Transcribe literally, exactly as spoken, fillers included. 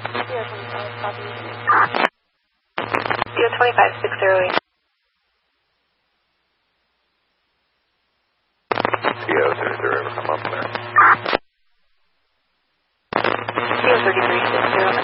Sierra twenty-five, copy. Sierra twenty-five, six zero eight. Sierra zero zero, come up there. Sierra thirty-three, six zero.